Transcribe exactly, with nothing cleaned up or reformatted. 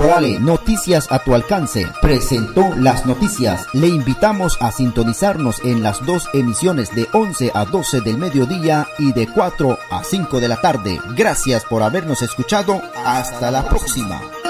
Forale, noticias a tu alcance, presentó las noticias. Le invitamos a sintonizarnos en las dos emisiones de once a doce del mediodía y de cuatro a cinco de la tarde. Gracias por habernos escuchado. Hasta la próxima.